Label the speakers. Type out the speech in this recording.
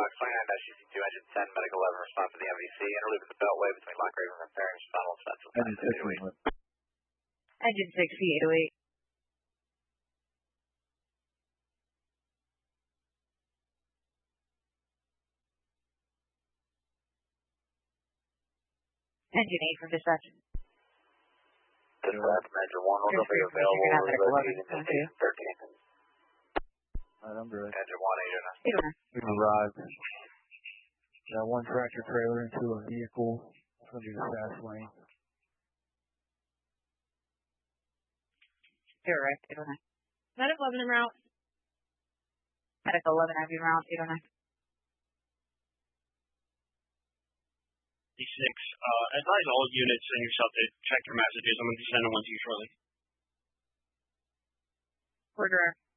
Speaker 1: Fox 29-CC2, engine 10, medical 11, respond to the MVC. Interloop at the Beltway between Lock Raven and Fairings, final offensive.
Speaker 2: Engine 6, 808. Engine 8 from dispatch.
Speaker 1: Dispatch, Engine 1 will be available using the 13.
Speaker 3: Alright, I'm good.
Speaker 1: Engine 1, 809.
Speaker 3: We arrived. Got one tractor trailer into a vehicle. It's going to be the fast lane.
Speaker 2: You're right, 809.
Speaker 4: Medical 11 en route.
Speaker 2: Medical 11 heavy round, 809.
Speaker 5: D6, advise all units and yourself to check your messages. I'm going to be sending one to you shortly.
Speaker 2: Order.